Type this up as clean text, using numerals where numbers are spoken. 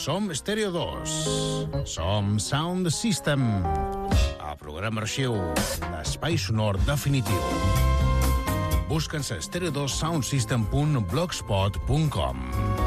Som Stereo 2. Som Sound System. El programa arxiu, l'espai sonor definitiu. Busca'ns a stereo2soundsystem.blogspot.com.